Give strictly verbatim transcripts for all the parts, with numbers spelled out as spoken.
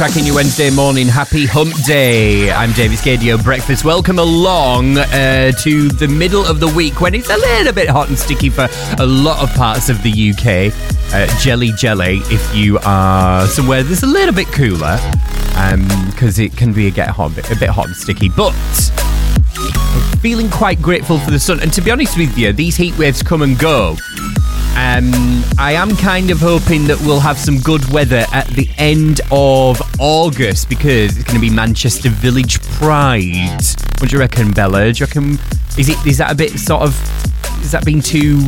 Cracking your Wednesday morning. Happy Hump Day. I'm Davis Gadio Breakfast. Welcome along uh, to the middle of the week when it's a little bit hot and sticky for a lot of parts of the U K. Uh, jelly jelly if you are somewhere that's a little bit cooler, because um, it can be a, get hot, a bit hot and sticky. But I'm feeling quite grateful for the sun. And to be honest with you, these heat waves come and go. Um, I am kind of hoping that we'll have some good weather at the end of August because it's going to be Manchester Village Pride. What do you reckon, Bella? Do you reckon, is it is that a bit sort of, is that being too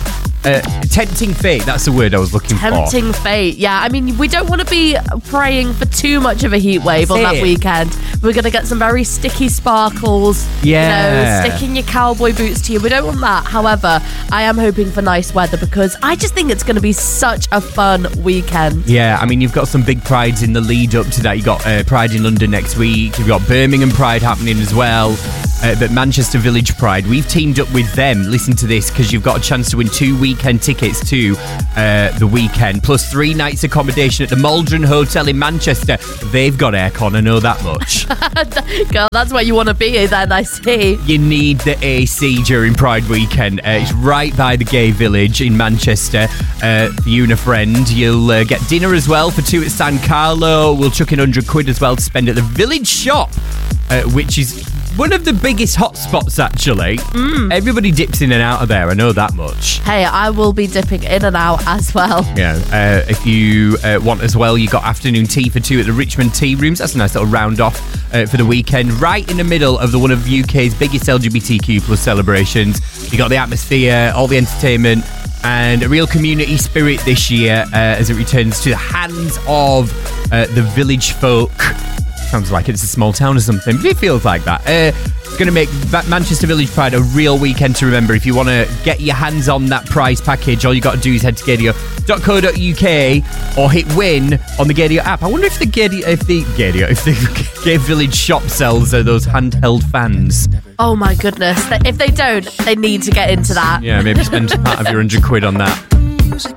uh, tempting fate? That's the word I was looking tempting for. Tempting fate, yeah. I mean, we don't want to be praying for too much of a heat wave That's on it. that weekend. We're going to get some very sticky sparkles. Yeah. You know, sticking your cowboy boots to you. We don't want that. However, I am hoping for nice weather because I just think it's going to be such a fun weekend. Yeah, I mean, you've got some big prides in the lead up to that. You've got uh, Pride in London next week. You've got Birmingham Pride happening as well. Uh, but Manchester Village Pride, we've teamed up with them. Listen to this, because you've got a chance to win two weekend tickets to uh, the weekend, plus three nights accommodation at the Maldron Hotel in Manchester. They've got aircon, I know that much. Girl, that's where you want to be then, I see. You need the A C during Pride weekend. Uh, it's right by the gay village in Manchester. Uh, for you and a friend, you'll uh, get dinner as well for two at San Carlo. We'll chuck in one hundred quid as well to spend at the Village Shop, uh, which is one of the biggest hotspots, actually. Mm. Everybody dips in and out of there, I know that much. Hey, I will be dipping in and out as well. Yeah, uh, if you uh, want as well, you got afternoon tea for two at the Richmond Tea Rooms. That's a nice little round off uh, for the weekend, right in the middle of the one of U K's biggest L G B T Q plus celebrations. You got the atmosphere, all the entertainment, and a real community spirit this year uh, as it returns to the hands of uh, the village folk. Sounds like it's a small town or something, but it feels like that. Uh, it's going to make that Manchester Village Pride a real weekend to remember. If you want to get your hands on that prize package, all you got to do is head to gadio dot co dot uk or hit win on the Gadio app. I wonder if the Gadio, if the Gadio, if the Gay Village shop sells uh, those handheld fans. Oh my goodness! If they don't, they need to get into that. Yeah, maybe spend part of your hundred quid on that.